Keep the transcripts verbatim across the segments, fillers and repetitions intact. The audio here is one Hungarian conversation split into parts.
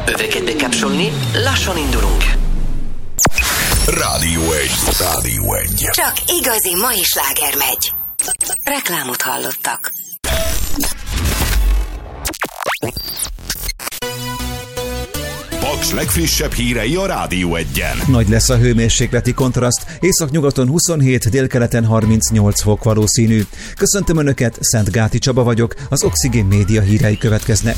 Öveket bekapcsolni, lassan indulunk. Rádió egy. Rádió egy. Csak igazi mai sláger megy. Reklámot hallottak. Paks legfrissebb hírei a Rádió egyen. Nagy lesz a hőmérsékleti kontraszt, északnyugaton huszonhét, délkeleten harmincnyolc fok valószínű. Köszöntöm Önöket, Szentgáti Csaba vagyok, az Oxigén Média hírei következnek.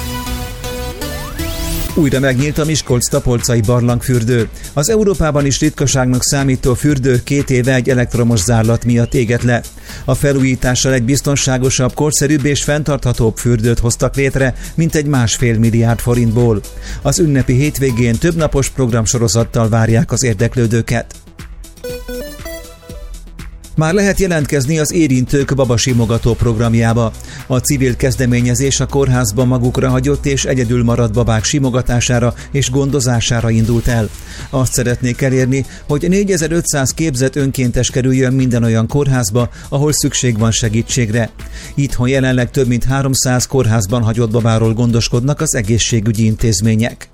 Újra megnyílt a Miskolc-Tapolcai barlangfürdő. Az Európában is ritkaságnak számító fürdő két éve egy elektromos zárlat miatt égett le. A felújítással egy biztonságosabb, korszerűbb és fenntarthatóbb fürdőt hoztak létre, mint egy másfél milliárd forintból. Az ünnepi hétvégén többnapos programsorozattal várják az érdeklődőket. Már lehet jelentkezni az Érintők babasimogató programjába. A civil kezdeményezés a kórházban magukra hagyott és egyedül maradt babák simogatására és gondozására indult el. Azt szeretnék elérni, hogy négyezer-ötszáz képzett önkéntes kerüljön minden olyan kórházba, ahol szükség van segítségre. Itthon jelenleg több mint háromszáz kórházban hagyott babáról gondoskodnak az egészségügyi intézmények.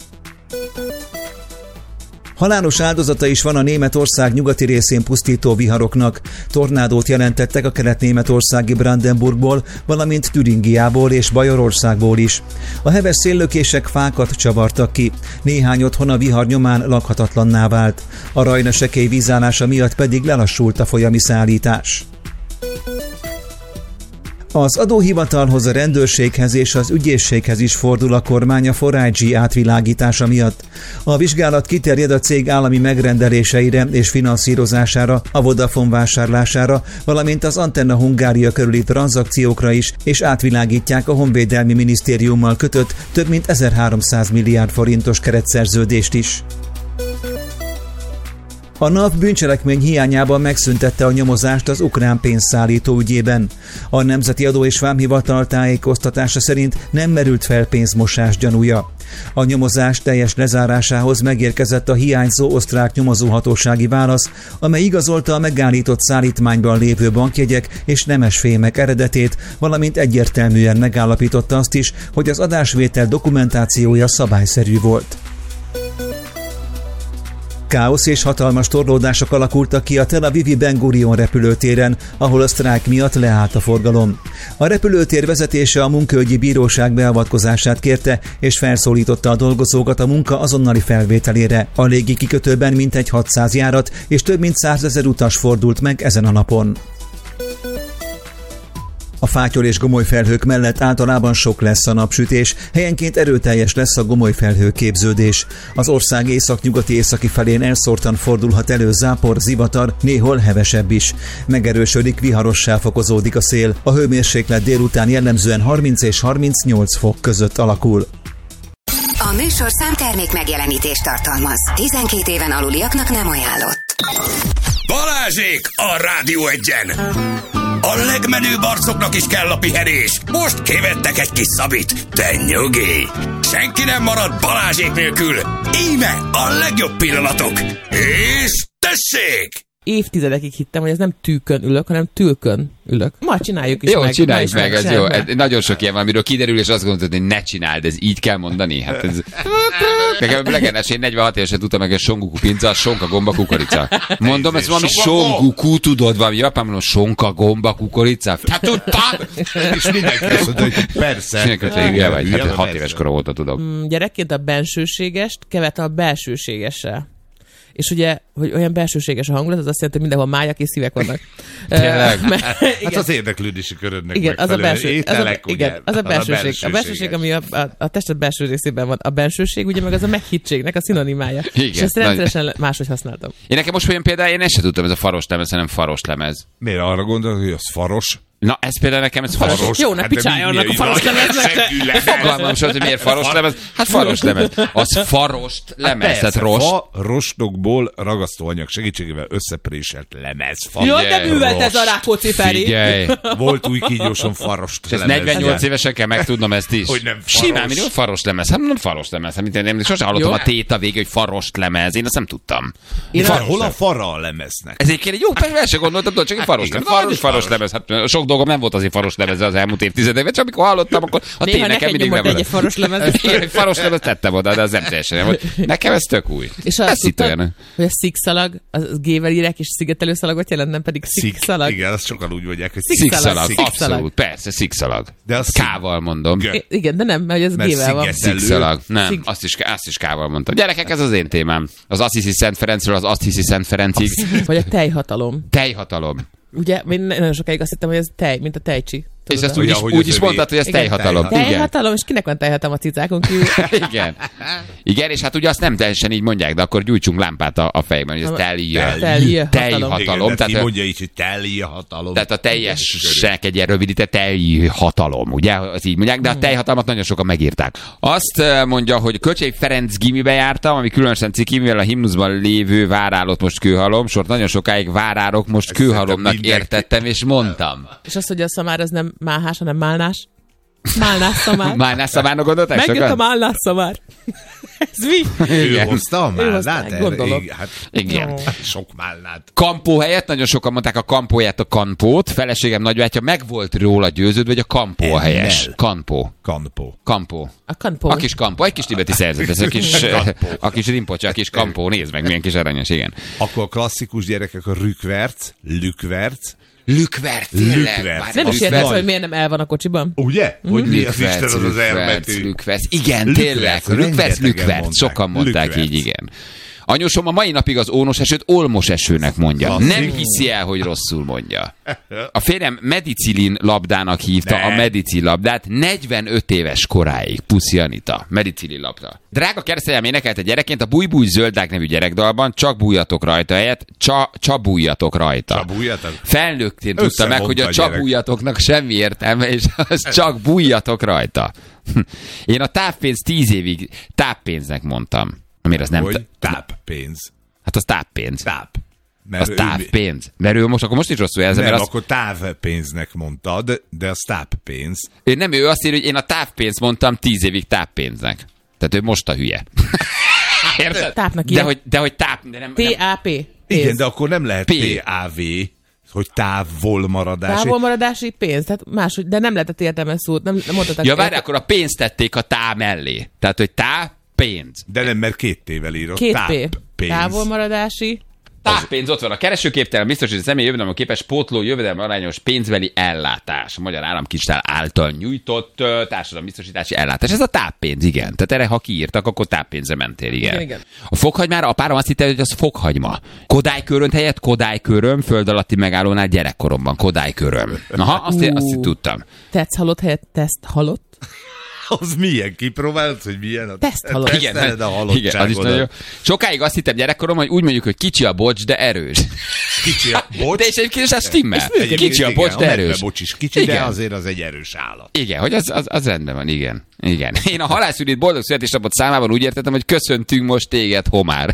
Halálos áldozata is van a Németország nyugati részén pusztító viharoknak. Tornádót jelentettek a kelet-németországi Brandenburgból, valamint Türingiából és Bajorországból is. A heves széllökések fákat csavartak ki. Néhány otthon a vihar nyomán lakhatatlanná vált. A Rajna sekély vízállása miatt pedig lelassult a folyami szállítás. Az adóhivatalhoz, a rendőrséghez és az ügyészséghez is fordul a kormány a four I G átvilágítása miatt. A vizsgálat kiterjed a cég állami megrendeléseire és finanszírozására, a Vodafone vásárlására, valamint az Antenna Hungária körüli tranzakciókra is, és átvilágítják a Honvédelmi Minisztériummal kötött több mint ezerháromszáz milliárd forintos keretszerződést is. A NAV bűncselekmény hiányában megszüntette a nyomozást az ukrán pénzszállító ügyében. A Nemzeti Adó és Vámhivatal tájékoztatása szerint nem merült fel pénzmosás gyanúja. A nyomozás teljes lezárásához megérkezett a hiányzó osztrák nyomozóhatósági válasz, amely igazolta a megállított szállítmányban lévő bankjegyek és nemesfémek eredetét, valamint egyértelműen megállapította azt is, hogy az adásvétel dokumentációja szabályszerű volt. Káosz és hatalmas torlódások alakultak ki a Tel Avivi Ben Gurion repülőtéren, ahol a sztrájk miatt leállt a forgalom. A repülőtér vezetése a munkaügyi bíróság beavatkozását kérte, és felszólította a dolgozókat a munka azonnali felvételére. A légi kikötőben mintegy hatszáz járat és több mint százezer utas fordult meg ezen a napon. A fátyol és gomoly felhők mellett általában sok lesz a napsütés, helyenként erőteljes lesz a gomoly felhő képződés. Az ország északnyugati északi felén elszórtan fordulhat elő zápor, zivatar, néhol hevesebb is. Megerősödik, viharossá fokozódik a szél, a hőmérséklet délután jellemzően harminc és harmincnyolc fok között alakul. A műsorszám termék megjelenítést tartalmaz. tizenkét éven aluliaknak nem ajánlott. Balázsék a Rádió egyen! A legmenőbb arcoknak is kell a pihenés. Most kivettek egy kis szabit. De nyugi! Senki nem marad Balázsék nélkül. Íme a legjobb pillanatok. És tessék! Évtizedekig hittem, hogy ez nem tűkön ülök, hanem tülkön ülök. Ma csináljuk is jó, meg. Jó, csináljuk meg, ez jó. Ez, meg. nagyon sok ilyen van, amiről kiderül, és azt gondolod, hogy ne csináld, ez így kell mondani. Hát ez... Nekem legendás, én negyvenhat évesen tudtam meg, hogy songuku pinca, a sonka gomba kukorica. Mondom, ez valami songuku, tudod, valami japán mondom, sonka gomba kukorica. Hát tudtam! És mindenki azt mondta, hogy persze. Mindenki azt mondta, hogy vagy, hát hat éves korom óta tudom. Mm, gyerekként a bensőségest kevertem a belsőségessel. És ugye, hogy olyan belsőséges a hangulat, az azt jelenti, hogy mindenhol májak és szívek vannak. Tényleg? Mert, hát az érdeklődési körödnek igen, az a belső, ételek, az a, igen, az a belsőség. A belsőség, ami a, a, a tested belső részében van. A bensőség, ugye meg az a meghittségnek a szinonimája. Igen, és ezt rendszeresen nagy... máshogy használtam. Én nekem most olyan például, én ezt sem tudtam, ez a faros lemez, hanem faros lemez. Miért arra gondolod, hogy az faros? Na, ez például nekem, ez faros. faros. Jó, ne picsáljanak a faros lemeznek. Fogalmam sem, hogy miért faros lemez. Hát faros lemez. Az farost lemez, tehát rost. Farostokból ragasztóanyag segítségével összepréselt lemez. Jó, de művelt ez a Rákóczi Feri. Figyelj. Volt új kígyóson farost lemez. negyvennyolc évesen kell megtudnom ezt is. Hogy nem faros. Simán, mi faros lemez? Hát nem faros lemez. Hát, én sosem hallottam a téta vége, hogy farost lemez. Én azt nem tudtam. Hol a fara a lemeznek? Ez egy jó, persze, se gondoltam, csak egy faros lemez. Faros lemez. Hát sok dolgom nem volt azért faros lemezre az elmúlt évtizedekben, csak amikor hallottam, akkor a néha nekem mindig nyomott egy faros lemez. Igen, egy faros lemez tettem oda, de az nem teljesen nem. Nekem ez tök új. És azt tudtad, hogy a szikszalag, az gével írják, és szigetelő szalagot jelent, nem pedig szikszalag. Igen, azt sokan úgy mondják, hogy szikszalag. Szikszalag. Abszolút, persze, szikszalag. De az Kával mondom. G. Igen, de nem, mert ez Mert gével van. szigetelő. Szikszalag. Nem, Szig- azt is, azt is kával mondtam. Gyerekek, ez az én témám. Az azt hiszi Szent Ferencről, az azt hiszi Szent Ferencig. Vagy a tejhatalom. Tejhatalom. Ugye, én nagyon sokáig azt hittem, hogy ez tej, mint a tejcsi. És ezt Tudod? úgy is, Ja, hogy úgy az is övé. mondtad, hogy ez Igen. tejhatalom. Igen. Tejhatalom, és kinek van tejhatalom a cicákon kívül? Igen. Igen, és hát ugye azt nem teljesen így mondják, de akkor gyújtsunk lámpát a, a fejben, hogy ez telje. Telje Tejhatalom. Igen, de ki Tehát, mondja így, hogy telje hatalom. tehát a teljesnek egy ilyen rövidített tejhatalom, ugye? Az így mondják, de a tejhatalmat nagyon sokan megírták. Azt eh, mondja, hogy Kölcsei Ferenc gimibe jártam, ami különösen ciki, mivel a himnuszban lévő várálót most kőhalom, sort nagyon sokáig várárok, most kőhalomnak mindenki. értettem, és mondtam. És az, hogy a szamár az nem máhás, hanem málnás. Málnás szamár. Málnás szavárnak gondolták Megjött a sokan? málnás szamár. Ez mi? Ő Igen. hozta a Ő hozta, málnát? gondolom. Igen, hát Igen. sok málnát. Kampó helyett nagyon sokan mondták a kampóját, a kanpót. Feleségem nagybátyja meg volt róla győződve, hogy a kampó a helyes. Ennel. Kanpó. Kampó. Kampó. A kanpó. A kis kampó, egy kis tibeti szerzet, ez a kis, Kampó. a kis rimpocsa, a kis kampó, nézd meg, milyen kis aranyos, igen. Akkor a klasszikus gyerekek a rükverc, lükverc. Lükvert, Lükvert. tényleg. Nem is Az érted, nagy. hogy miért nem el van a kocsiban? Ugye? Hogy mi az Isten az az elmetű? Lükverc, igen, Lükverc, tényleg. Lükverc, rengetegen lükverc, mondták. sokan mondták Lükverc. így, igen. Anyósom a mai napig az ónos esőt olmos esőnek mondja. Klasszik. Nem hiszi el, hogy rosszul mondja. A férjem medicilin labdának hívta Ne. a medicil labdát negyvenöt éves koráig. Puszi Anita. Medicilin labda. Drága keresztanyám énekelte gyerekként a Búj-búj zöldák nevű gyerekdalban, csak bújjatok rajta helyett, csa, csabújjatok rajta. Csabújjatok? Felnőttén tudta meg, hogy a Összevonta a gyerek. csabújjatoknak semmi értelme, és az csak bújjatok rajta. Én a távpénz tíz évig táppénznek mondtam. Amire az nem... Hogy táppénz. Hát az táppénz. Táp. Az Mert ő- távpénz. Mert ő most, akkor most is rosszul jelzem, Nem, mert az, akkor távpénznek mondtad, de az táppénz. ő nem, ő azt írja, hogy én a távpénzt mondtam tíz évig táppénznek. Tehát ő most a hülye. Érted? Tápnak De ilyen. hogy, de hogy táp... De nem, T nem, A P. Igen, de akkor nem lehet P. T A V, hogy távolmaradás. Távolmaradási pénz, tehát máshogy, de nem lehetett értelmes szót, nem, nem mondhatod. ja, várj, akkor a pénzt tették a tá mellé. Tehát, hogy tá, pénz. De nem, mert két tével írott. Két P. Táppénz. Távolmaradási. Táppénz ott van. A keresőképtelen biztosított személy jövedelme képes pótló jövedelme arányos pénzbeli ellátás. A Magyar Államkincstár által nyújtott uh, társadalombiztosítási ellátás. Ez a táppénz, igen. Tehát erre, ha kiírtak, akkor táppénzre mentél, igen. Igen, igen. A fokhagymára a párom azt hitte, hogy az fokhagyma. Kodálykörönt helyett Kodályköröm, föld alatti megállónál gyerekkoromban. Kodályköröm. Aha, azt, én, azt így tudtam. Tetsz halott helyett teszt halott. Az milyen? Kipróbált, hogy milyen? A Teszt halott. Teszteled a igen, az is nagyon jó. halottságodat. Sokáig azt hittem gyerekkorom, hogy úgy mondjuk, hogy kicsi a bocs, de erős. Kicsi a bocs. De és egyébként is ez stimmel. Egyébként Kicsi a igen, bocs, de medve erős. bocs is kicsi, de Igen. azért az egy erős állat. Igen, hogy az, az, az rendben van, igen. Igen. Én a halászülit boldog születésnapot számában úgy értettem, hogy köszöntünk most téged, Homár.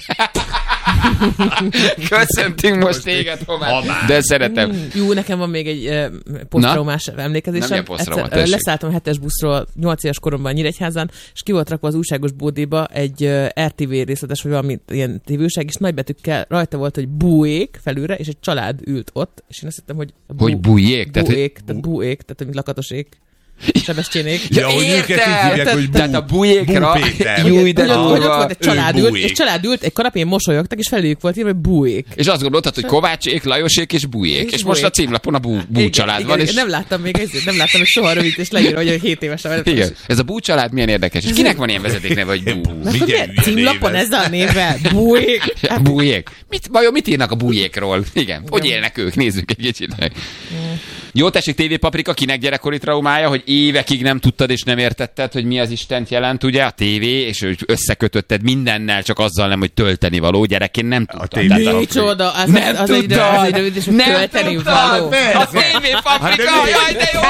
Köszöntünk most téged, Homár. Homár. De szeretem. Jó, nekem van még egy uh, posztraumás emlékezésem. Nem, milyen posztrauma, Egyszer, ö, tessék. leszálltam a hetes buszról nyolc éves koromban Nyíregyházán, és ki volt rakva az újságos bódéba egy uh, er té vé részletes, vagy valami ilyen tévőság, és nagybetűkkel rajta volt, hogy búék felülre, és egy család ült ott, és én azt hittem, hogy bú, Hogy bújék? Tehát, hogy- búék, tehát búék, tehát mint lakatosék. Sebestjénék. Ja, hogy őket így hívják, hogy Tehát a bújékra... Bú Péter. Júj, de Hogy ott, hogy ott durva. volt egy család Ő ült, búék. és család ült, egy kanapén mosolyogtak, és felőjük volt írva, hogy búék. És azt gondoltad, hogy Kovácsék, Lajosék és Bújék. És, És most a Bújék. címlapon a bú, bú Igen, család igen, van. igen, És... nem láttam még ezért, nem láttam, hogy soha rövid, és leírva, hogy hét évesen. Igen. Ez a bú család milyen érdekes. És kinek van ilyen vezetékneve, hogy bú? Mert hogy Milyen miért hülye címlapon név ez? ezzel a névvel? Bújék. Hát, Bújék. Mit, vajon mit írnak a bújékról? Igen. Hogy élnek ők? Nézzük egy kicsit meg. Jó, tessék, tévépaprika, kinek gyerekkori traumája, hogy évekig nem tudtad és nem értetted, hogy mi az Istent jelent, ugye, a tévé, és hogy összekötötted mindennel, csak azzal nem, hogy tölteni való. Gyerekként nem tudtad. tévé- Tehát a- micsoda, az, Nem az, az, egy, tudtad. az egy rövid, és hogy Nem tölteni tudtad. való. A tévépaprika, Hát de jaj, de jó!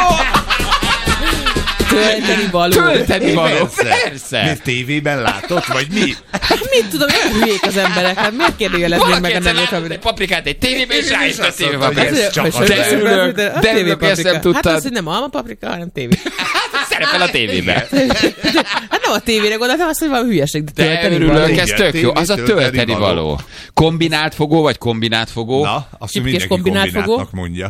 Tölteni való. Tölteni való. Persze. Persze. Miért tévében látott, vagy mi? Hát mit tudom, olyan hülyék az emberek, hát miért kérdőjeleznék meg a nevét, egy amire... paprikát egy tévében, és rájött a azt mondta, hogy tévépaprika. ez csak Hogy az sose ember. szülök, De a örülök, tévépaprika. ezt nem Hát tudtad. az, hogy nem alma paprika, hanem tévé. Szerepel a tévében. Hát nem a tévére gondoltam, azt, hogy valami hülyeség, de De tölteni való. örülök, ez Igen, tök jó. tévé, Az a tölteni tölteni való. való. Kombinált fogó, vagy kombinált fogó? Na, azt Csipkés mindenki kombinált kombinátnak mondja.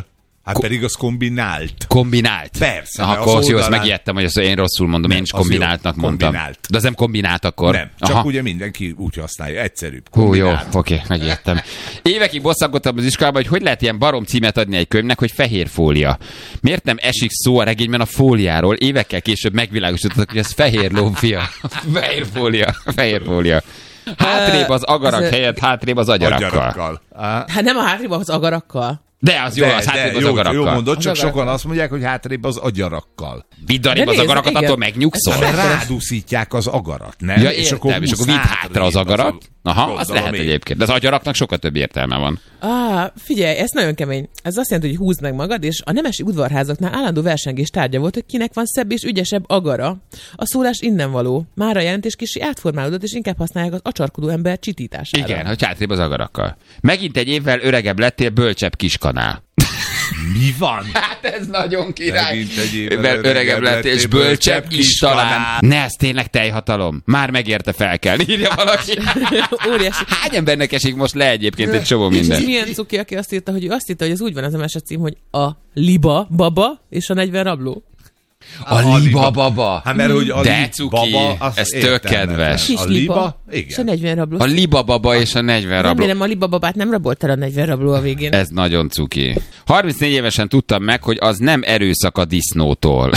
Hát pedig az kombinált. Kombinált. Persze. Aha, mert akkor az jó, azt oldalán- megijedtem, hogy azt én rosszul mondom, Nem, én is az kombináltnak jó. mondtam. Kombinált. De az nem kombinált akkor? Nem, csak Aha. ugye mindenki úgy használja, egyszerűbb. Hú, jó, Kombinált. oké, megijedtem. Évekig bosszankodtam az iskolában, hogy hogy lehet ilyen barom címet adni egy könyvnek, hogy fehér fólia. Miért nem esik szó a regényben a fóliáról? Évekkel később megvilágosítottak, hogy ez fehér lófia. Fehér fólia, fehér fólia. Hátrébb az agarak Ez- helyett, hátrébb az agyarakkal. Agyarakkal. Hát nem a hátrébb, az agarakkal. De az jó, De, az de, hátrébb az jó, agarakkal. jó mondod, Az csak agarakkal. sokan azt mondják, hogy hátrébb az agyarakkal. Vidd arrébb De az nézd, agarakat, igen. attól megnyugszol. Mert rádúszítják az agarat, nem? Ja, értem, és akkor vidd hátra az agarat. Aha, az Gondolom lehet én. egyébként. De az agyaraknak sokkal több értelme van. Ah, figyelj, ez nagyon kemény. Ez azt jelenti, hogy húzd meg magad, és a nemesi udvarházaknál állandó versengés tárgya volt, hogy kinek van szebb és ügyesebb agara. A szólás innen való. Már a jelentés kicsi átformálódott, és inkább használják az acsarkodó ember csitítására. Igen, hogy hátrébb az agarakkal. Megint egy évvel öregebb lettél, bölcsebb kiskanál. Mi van? Hát ez nagyon király. Megint egy évvel Évvel öregebb lettél, és bölcsebb is talán. Ne, ez tényleg teljhatalom. Már megérte fel kell, írja valaki. Óriási. Hány embernek esik most le egyébként egy csomó És minden? ez milyen cuki, aki azt írta, hogy ő azt írta, hogy az úgy van az a mesecím, hogy a liba baba és a negyven rabló. A liba baba. Hát mert hogy a De li- cuki, baba, az ez tök értelmetlen. kedves. Kis A liba, liba? és a Igen. negyven rabló. A liba baba és a negyven rabló. Remélem a liba babát nem rabolt el a negyven rabló a végén. Ez nagyon cuki. harmincnégy évesen tudtam meg, hogy az nem erőszak a disznótól.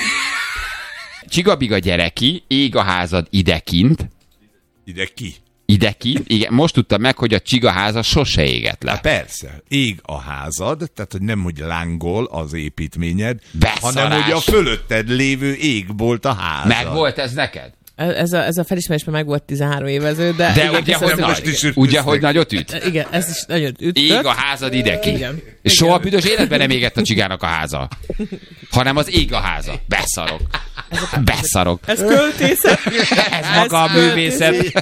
Csigabiga gyereki, ég a házad idekint, Ide ki? idekint, igen, most tudtam meg, hogy a csigaháza sose égett le. Persze, ég a házad, tehát hogy nem, hogy lángol az építményed, Beszarás. hanem hogy a fölötted lévő égbolt a házad. Meg volt ez neked? Ez a, ez a felismerésben meg volt tizenhárom évező, de... De igen, ugye, köszönöm, hogy, most nagy, is ütköztek. ugye, hogy nagyot üt? Igen, ez is nagyon ütött. Ég a házad ideki. Igen. És soha büdös életben nem égett a csigának a háza. Hanem az ég a háza. Beszarok. Beszarok. Ez költészet. Ez maga a művészet.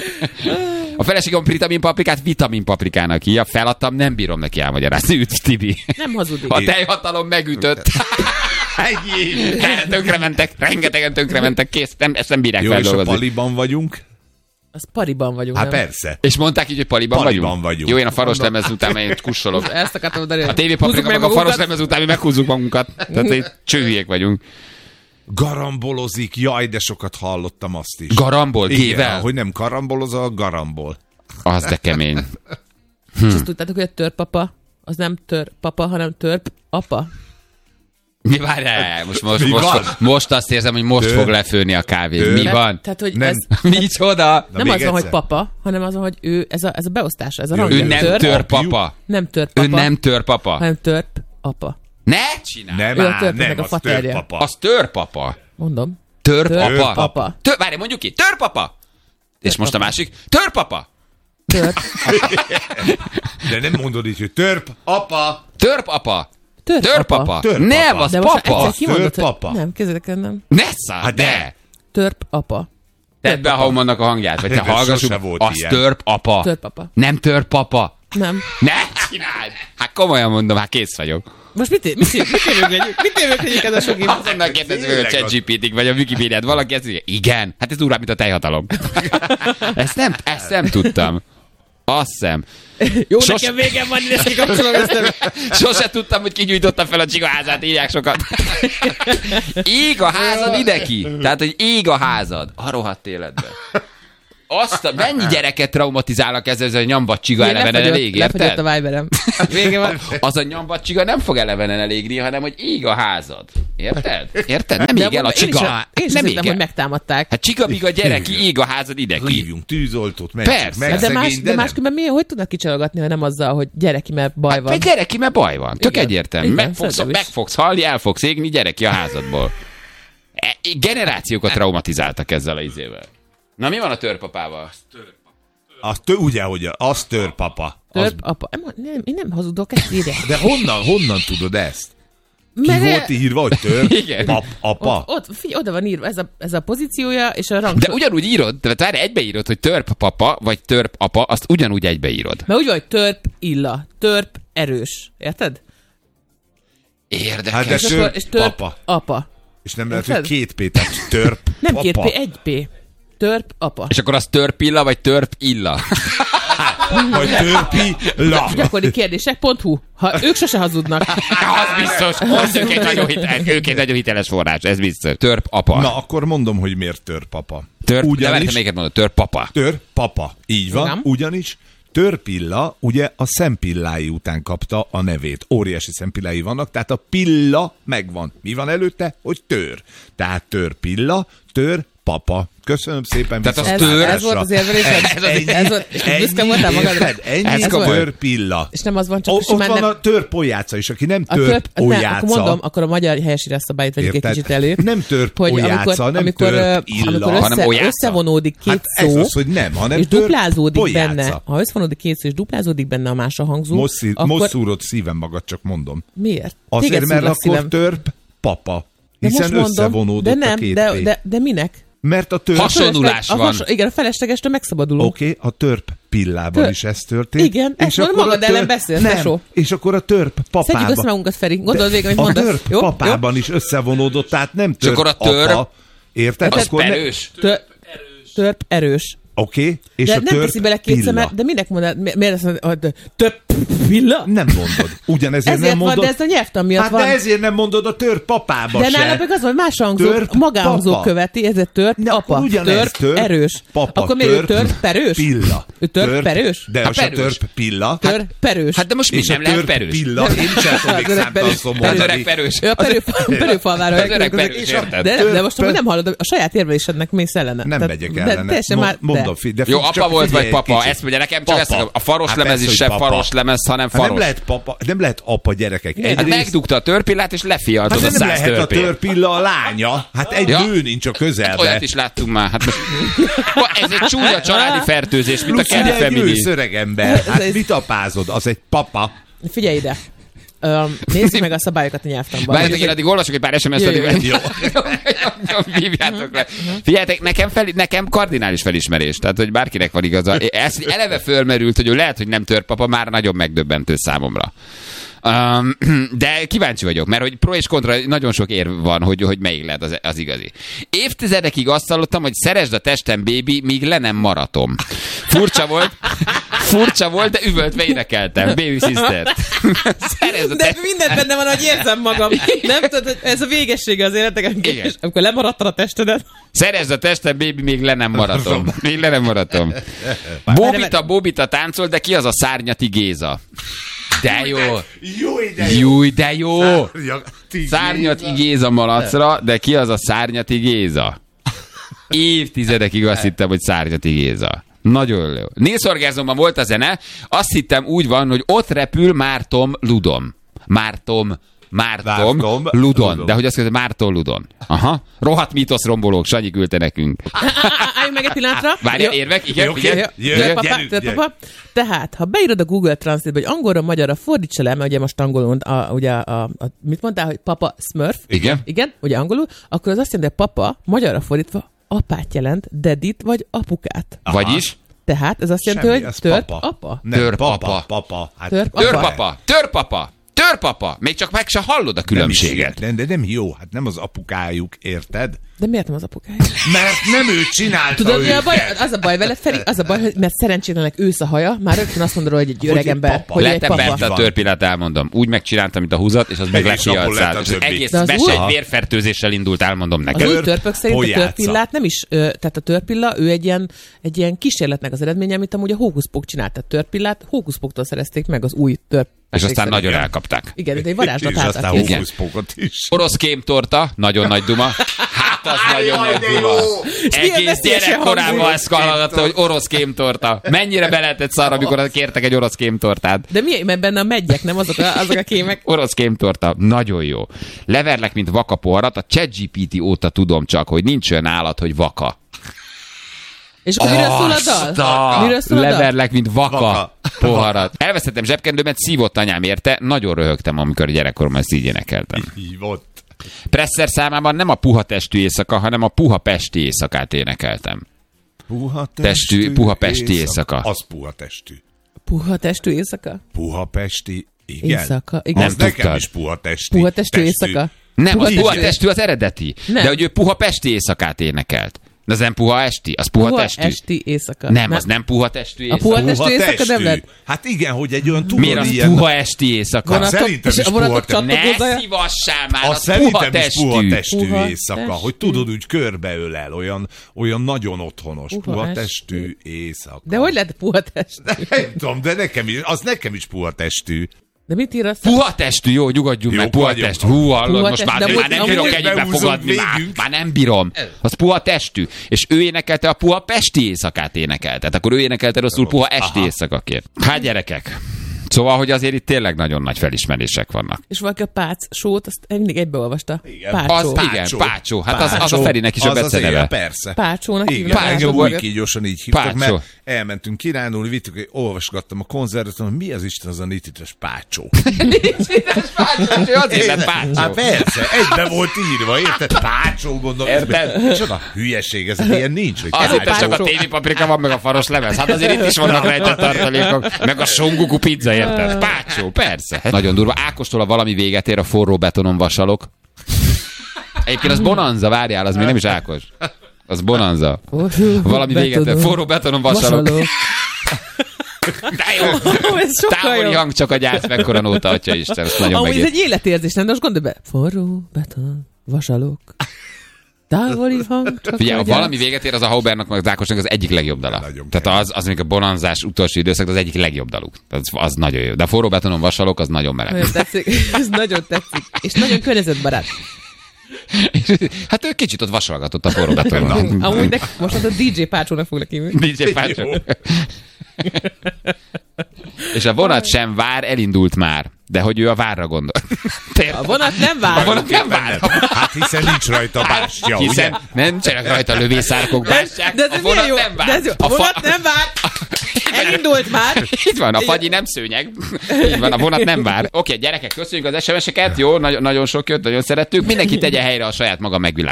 A feleségem vitaminpaprikát vitaminpaprikának hívja. Feladtam, nem bírom neki elmagyarázni. Üt, Tibi. Nem hazudik. A teljhatalom megütött. Ennyi. Tönkrementek, rengetegen tönkrementek, kész, nem, ezt nem bírják Jó, és a feldolgozni. paliban vagyunk? Az pariban vagyunk. Hát nem? persze. És mondták így, hogy paliban, Paliban vagyunk? vagyunk. Jó, én a faros lemez után én kussolok. Ezt akartam mondani. A tévépaprika meg a faros lemez után mi meghúzzuk magunkat. Tehát így csőhülyék vagyunk. Garambolozik, jaj, de sokat hallottam azt is. Garambol, Igen, gével? hogy nem karambolozol, garambol. Az de kemény. És azt tudtátok, hogy a törpapa, az nem törpapa, hanem törp apa? Mi várjál? Most, most, Mi most, van? most azt érzem, hogy most Tör. fog lefőni a kávé. Tör. Mi Tehát- van? Tehát, hogy Nem. ez Micsoda? nem még az van, hogy egyszer. papa, hanem az van, hogy ő, ez a, ez a beosztása, ez a Ő rangja. Ő nem Törp, törpapa. nem törp Ő papa, nem törpapa. hanem törp apa. Ne csinálj! Nem, Ő a á, törpöknek nem, a az faterja. törpapa. Az törpapa. Mondom. Törpapa. Törpapa. Tör, várj, mondjuk ki. Törpapa. És most a másik. Törpapa. Törp. De nem mondod így, hogy törp, apa. Törpapa. Törp Törpapa. apa. Törpapa. Nem, az De most ha papa. egyszer kimondod, hogy... Törpapa. Nem, kezdek el nem. Ne szár, Hát de. de. Törp apa. Tedd be a Haumannak a hangját, vagy te De hallgassuk. sose volt Az ilyen. törp apa. Törp apa. Nem törp papa. Nem. Ne csináld! Hát komolyan mondom, hát kész vagyok. Most mit, mit, mit érőgedjük? Mit érőgedjük ez a sok info? Azonnal kérdezzük, hogy a ChatGPT-t vagy a Wikipédiát valaki ezt mondja, igen, hát ez durvább, mint a teljhatalom. ezt, nem, ezt nem tudtam. Azt hiszem. Jó, Sos- nekem végem van, én ezt kikapcsolom, ezt nem... Sose tudtam, hogy kigyújtotta fel a csigaházát, írják sokat. Ég a házad ideki. Tehát, hogy ég a házad. A rohadt életben. Azt a, mennyi gyereket traumatizálnak ezzel, ez a nyambat csiga Én elevenen lefagyott, elég, lefagyott érted? a Viberem. Vége van. Az a nyambat csiga nem fog elevenen elégni, hanem hogy ég a házad. Érted? Érted? Nem De ég el a mondom, én is, csiga. én is Nem azt ég hittem, el. hogy megtámadták. Hát csigabiga gyereki, ég a házad ideki. Hívjunk tűzoltót, mentsük Persze. meg, De, szegény, más, de, de nem. máskülönben mi, hogy tudnak kicsalogatni, ha nem azzal, hogy gyereki, mert baj van. Mert gyereki, mert baj van. Tök Igen. egyértelmű. Igen, Meg fogsz, szerintem is. meg fogsz halni, el fogsz égni, gyereki a házadból. E, generációkat traumatizáltak ezzel a izével. Na mi van a törpapával? Az tő, ugye, hogy a- az törpapa. Az, Törp apa. Nem, nem, én nem hazudok, ezt írják. de honnan, honnan tudod ezt? Ki Mert volt írva, hogy törp? Igen. Pap, apa? Ott, ott, figyelj, oda van írva, ez a, ez a pozíciója, és a rang. De ugyanúgy írod, tehát várj, egybeírod, hogy törp papa, vagy törp apa, azt ugyanúgy egybeírod. Mert úgy van, hogy törp illa, törp erős. Érted? Érdekes. Hát de És, törp akkor, és törp papa. apa. És nem lehet, hogy Érted? két P, tehát törp Nem papa. két P, egy P. Törp apa. És akkor az törp illa, vagy törp illa? Vagy törpi la. Gyakori kérdések pont hu. Ha ők sose hazudnak. Az biztos, az ők egy nagyon, hitel, ők egy nagyon hiteles forrás, ez biztos. Törp apa. Na, akkor mondom, hogy miért törpapa. Törp, ugyanis, de még mondod, törp papa. Törpapa, így van, Igen. ugyanis törpilla ugye a szempillái után kapta a nevét. Óriási szempillái vannak, tehát a pilla megvan. Mi van előtte? Hogy tör. Tehát törpilla, tör papa. Köszönöm szépen. Tehát az Ez, tör. ez volt az érvelésed? Ez az- Ez volt, és büszke voltál magadra? Ennyi Ez ez komoly. törpilla. És nem az van, csak O, simán ott van nem... a törpolyáca is, aki nem A törp, ne, törpolyáca. akkor mondom, akkor a magyar helyesírás szabályt vegyük egy Érted? kicsit elő. Nem törpolyáca, nem amikor, törpilla, amikor hanem össze, olyáca. összevonódik két Hát ez szó, az, hogy nem, hanem és duplázódik törpolyáca. benne, ha összevonódik két szó, és duplázódik benne a más a hangzó, Most, szív, akkor most szúrod szívem magad, csak mondom. miért? Azért, Téged mert szúrlak akkor szívem. törp papa. De Hiszen most mondom, összevonódott de nem, a két de, P. de, de minek? Mert a törp... Hasonlulás A van. has- igen, a feleslegestől megszabadulunk. Oké, okay, a törp pillában Tör- is ez történt. Igen, ezt mondom, akkor a magad ellen beszélsz, nem, tesó. és akkor a törp Szedjük papában... össze magunkat, Feri. Gondold végig, amit a mondasz. törp Jó? papában is összevonódott, tehát nem törp akkor a törp- apa. Érted? Az Akkor ne- perős. Jó? Tör- Törp erős. Oké, okay, és De a nem törp teszi bele kétszer, pilla. mert, de minek mondod? Mi- Miért azt mondod, hogy több pilla? Nem mondod. Ugyanezért Ezért nem van, mondod. de ez a nyelvtan miatt hát van. de ezért nem mondod a törp papába De se. nála meg az van, más hangzó, Törp magánhangzó papa. követi, ez egy törp Ne, apa. akkor ugyanez, Törp, törp erős. papa, Akkor miért ő törp törp perős? Pilla. Ő törp perős? De Hát az a perős. törp pilla. Törp perős. Hát de most mi És nem a lehet törp perős? pilla, én sem tudom még Az öreg számtalan perős. Az szomorúan. öreg perős. Ő a perő, perőfalvára. Az öreg perős, érted? De, de most Törp- nem hallod, a saját érvelésednek mész ellene. Nem Tehát- megyek de ellene. teljesen Mo- már, Mondom, de. fi- de Jó, fi- apa csak volt, figyelj vagy egy papa? kicsit. Ezt mondja nekem, csak Papa. ezt a faros Hát lemez persze, is hogy se papa. faros lemez, hanem Hát nem faros. lehet papa, nem lehet apa gyerekek. Hát Egyrészt, megdugta a törpillát, és lefialtod hát a nem száz lehet a törpét. törpilla a lánya. Hát egy Ja. nő nincs a közelbe. Olyat is láttunk már. Hát most... Ez egy csúnya családi fertőzés, mint a Plusz Kelly ugye egy Family. ősz öreg ember. Hát Ez- mit apázod? Az egy papa. Figyelj ide. Um, nézzük meg a szabályokat a nyelvtanban. Várjátok, én addig olvasok egy pár es em es-t, Jöjjön. addig hívjátok le. Figyeljetek, nekem, fel, nekem kardinális felismerés, tehát hogy bárkinek van igaza. Ez hogy eleve fölmerült, hogy ő lehet, hogy nem törpapa, már nagyon megdöbbentő számomra. Um, de kíváncsi vagyok, mert hogy pro és kontra nagyon sok érv van, hogy, hogy melyik lehet az, az igazi. Évtizedekig azt hallottam, hogy szeresd a testem, baby, míg le nem maratom. Furcsa volt, furcsa volt, de üvöltve énekeltem. Baby sister. Szeresd a De testem. mindent benne van, hogy érzem magam. Nem tudod, hogy ez a végessége az életek. Igen. Amikor lemaradtad a testedet. Szeresd a testem, baby, még le nem maratom. Még le nem maratom. Bobita, Bobita táncol, de ki az a Szárnyati Géza? De jó. Jó ide. Júj, de jó. Szárnyati Szárnyati Géza malacra, de ki az a Szárnyati Géza? Évtizedekig azt hittem, hogy Szárnyati Géza. Nagyon jó. Nils Orgázomban volt a zene, azt hittem úgy van, hogy ott repül Mártom Ludon. Mártom, Mártom, Mártom, Ludon. Ludon. De hogy azt mondja, Márton Ludon. Aha. Rohadt mítosz rombolók, Sanyi küldte nekünk. Álljunk meg egy pillanatra. Várja, Jó. érvek? Igen, Jó, igen. oké. Jó, Jöjjön, Törpapa, gyerünk, törpapa. Tehát, ha beírod a Google Translate-be, hogy angolra, magyarra fordítsa le, mert ugye most angolul, a, ugye a, a, mit mondtál, hogy papa Smurf? Igen. Igen, ugye angolul, akkor az azt jelenti, hogy papa, magyarra fordítva, apát jelent, dedit vagy apukát. Vagyis? Tehát ez azt jelenti, Semmi, hogy ez törp papa. apa. Nem, Törpapa. papa. Papa. Hát, Törp apa. Törpapa, törpapa, törpapa. Még csak meg se hallod a nem is különbséget. ilyen, de nem jó, hát nem az apukájuk, érted? De miért nem az apukája? Mert nem ő csinálta Tudod, mi a őket. baj? Az a baj vele, Feri, az a baj, hogy mert szerencsétlenek ősz a haja, már rögtön azt mondod, hogy egy öreg egy ember, papa. hogy egy Letebert papa. a törpillát, elmondom. Úgy megcsináltam, mint a húzat, és az meg És abból lett a lekialcált. És az többi. egész De az mese új- egy vérfertőzéssel indult, elmondom Az neked. új Törp törpök szerint a pojáca. törpillát nem is, ö, tehát a törpilla, ő egy ilyen, egy ilyen kísérletnek az eredménye, amit amúgy a hókuszpók csinált. A törpillát hókuszpóktól szerezték meg az új törp. És aztán nagyon elkapták. Igen, de egy varázslat És aztán hátat. Igen. hókuszpókot is. Orosz kémtorta, nagyon nagy duma. Hát az nagyon Jaj, nagy de duma. jó! milyen Egész veszélyesen gyerekkorában hangzik. ezt hallgatta, hogy orosz kémtorta. Mennyire be lehetett szar, amikor kértek egy orosz kémtortát. De mi, mert benne a megyek, nem azok a, azok a kémek. Orosz kémtorta, nagyon jó. Leverlek, mint vaka poharat, a ChatGPT óta tudom csak, hogy nincs olyan állat, hogy vaka. És akkor miről szól a dal? Miről szól a dal? Leverlek, mint vaka, Vaka. poharat. Elvesztettem zsebkendőmet, szívott anyám érte, nagyon röhögtem, amikor gyerekkoromban ezt így énekeltem. Hívott. Presser számában nem a puha testű éjszaka, hanem a puha pesti éjszakát énekeltem. Puha Testű- puha pesti éjszaka. Az puha testű. Puha testű éjszaka? Puha pesti, igen. Éjszaka, igen. Az Nem nekem tudtad. is puha testű. Puha testű éjszaka? Nem, Puha az puha testű. testű az eredeti. Nem. De hogy ő puha pesti éjszakát énekelt. De az nem puha esti? Az puha, Puha testű? esti éjszaka. Nem, az nem puha testű A éjszaka. puha testű éjszaka nem lehet? Hát igen, hogy egy olyan tudod Miért az ilyen... puha esti éjszaka? Vonatok, Szerintem és is a vonatok puha testű. Ne csatlakozája? szívassál már, Az az puha szerintem is puha testű. testű Puha éjszaka, testű. hogy tudod, úgy körbeölel, olyan, olyan nagyon otthonos. Puha Puha testű. testű éjszaka. De hogy lehet puha testű? Nem tudom, de nekem is, az nekem is puha testű. De mit ír azt? Puha testű, jó, nyugodjunk Jó meg, puha vagyok. testű. Hú, hallod, Puha most testű, már, de már amúgy- nem amúgy bírok behúzunk egyikbe fogadni, már, végünk. már nem bírom. Az puha testű. És ő énekelte a puha pesti éjszakát énekelt. Tehát akkor ő énekelte rosszul puha esti éjszakaként. Hát gyerekek. Szóval, hogy azért itt tényleg nagyon nagy felismerések vannak. És valaki a Pác sót, azt mindig egybeolvasta. Igen. Pácsó. Az, igen, Pácsó. Hát az, az a Pácsó. Ferinek is a Az az beceneve. éjjel, persze. Pácsónak Igen, hívnak. engem Pácsó. úgy kígyósan így hívtak, Pácsó. mert elmentünk királyulni, vittük, hogy olvasgattam a konzervet, mondom, mi az Isten az a nitites Pácsó? Pácsó, azért lett Pácsó. Hát persze, egybe volt írva, érted? Pácsó, gondolom. Érted? Micsoda hülyeség, ez ilyen nincs, hogy Azért Pácsó. csak a téli paprika van, meg a faros lemez. Hát azért itt is vannak rejtett tartalékok, meg a songuku pizza, érted? Pácsó, persze. Nagyon durva. Ákostól a valami véget ér, a forró betonon vasalok. Egyébként az bonanza, várjál, az még nem is Ákos. Az bonanza. Valami véget ér, forró betonon vasalok. De jó. Ez sokkal Távoli jobb. hang csak a gyász, mekkora nóta, atya Isten, ezt nagyon Amúgy ez megért. egy életérzés, nem? De most gondolj be. Forró, beton, vasalok. Távoli hang, csak Figyelj, a a gyász. valami véget ér, az a Haubernak, meg az Ákosnak az egyik legjobb dala. Nagyon Tehát az, az még a bonanzás utolsó időszak, az egyik legjobb daluk. Az, az nagyon jó. De a forró betonon vasalok, az nagyon meleg. Nagyon tetszik. Ez nagyon tetszik. És nagyon környezetbarát. Hát ő kicsit ott vasalgatott a forró betonon. Amúgy nek, most az a dé dzsé Pácsónak foglak hívni. dé dzsé Pácsó. És a vonat sem vár, elindult már. De hogy ő a várra gondol. A vonat nem A vár. vonat nem vár. Hát hiszen nincs rajta bástya, ugye? Hiszen nem csak rajta lövészárkok bástyák. De ez A milyen vonat jó. nem vár. De ez jó. A vonat nem vár. Elindult már. Itt van, a fagyi nem szőnyeg. Így van, a vonat nem vár. Oké, gyerekek, köszönjük az es em es-eket. Jó, nagyon, nagyon sok jött, nagyon szerettük. Mindenki tegye helyre a saját maga megvilágítását.